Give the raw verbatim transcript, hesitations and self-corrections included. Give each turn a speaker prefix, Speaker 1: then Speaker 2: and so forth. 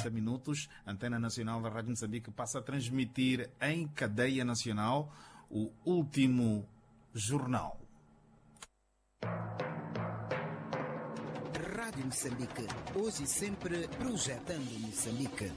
Speaker 1: trinta minutos, a Antena Nacional da Rádio Moçambique passa a transmitir em cadeia nacional o último jornal.
Speaker 2: Rádio Moçambique, hoje e sempre projetando Moçambique.